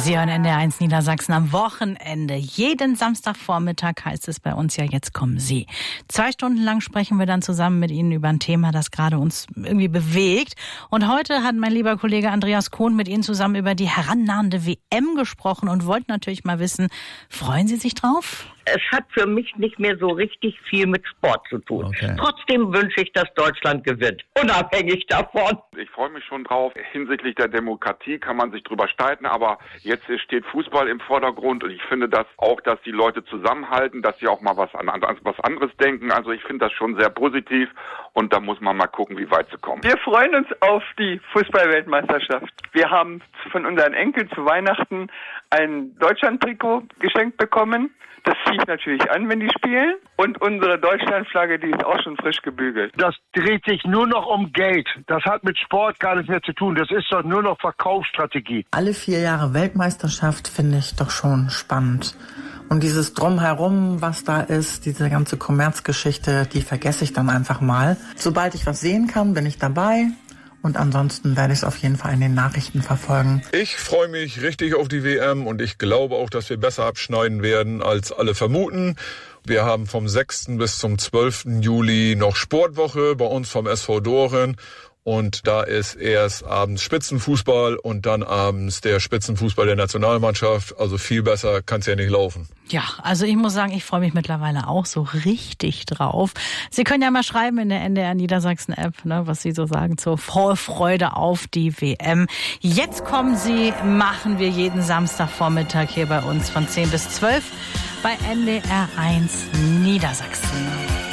Sie hören NDR1 Niedersachsen am Wochenende. Jeden Samstagvormittag heißt es bei uns ja, jetzt kommen Sie. 2 Stunden lang sprechen wir dann zusammen mit Ihnen über ein Thema, das gerade uns irgendwie bewegt. Und heute hat mein lieber Kollege Andreas Kohn mit Ihnen zusammen über die herannahende WM gesprochen und wollte natürlich mal wissen, freuen Sie sich drauf? Es hat für mich nicht mehr so richtig viel mit Sport zu tun. Okay. Trotzdem wünsche ich, dass Deutschland gewinnt, unabhängig davon. Ich freue mich schon drauf. Hinsichtlich der Demokratie kann man sich drüber streiten, aber jetzt steht Fußball im Vordergrund und ich finde das auch, dass die Leute zusammenhalten, dass sie auch mal was anderes denken. Also ich finde das schon sehr positiv und da muss man mal gucken, wie weit sie kommen. Wir freuen uns auf die Fußball-Weltmeisterschaft. Wir haben von unseren Enkeln zu Weihnachten ein Deutschland-Trikot geschenkt bekommen. Das zieht natürlich an, wenn die spielen. Und unsere Deutschlandflagge, die ist auch schon frisch gebügelt. Das dreht sich nur noch um Geld. Das hat mit Sport gar nichts mehr zu tun. Das ist doch nur noch Verkaufsstrategie. Alle 4 Jahre Weltmeisterschaft finde ich doch schon spannend. Und dieses Drumherum, was da ist, diese ganze Kommerzgeschichte, die vergesse ich dann einfach mal. Sobald ich was sehen kann, bin ich dabei. Und ansonsten werde ich es auf jeden Fall in den Nachrichten verfolgen. Ich freue mich richtig auf die WM und ich glaube auch, dass wir besser abschneiden werden, als alle vermuten. Wir haben vom 6. bis zum 12. Juli noch Sportwoche bei uns vom SV Doren. Und da ist erst abends Spitzenfußball und dann abends der Spitzenfußball der Nationalmannschaft. Also viel besser kann es ja nicht laufen. Ja, also ich muss sagen, ich freue mich mittlerweile auch so richtig drauf. Sie können ja mal schreiben in der NDR Niedersachsen App, ne, was Sie so sagen zur Vorfreude auf die WM. Jetzt kommen Sie, machen wir jeden Samstagvormittag hier bei uns von 10 bis 12 bei NDR1 Niedersachsen.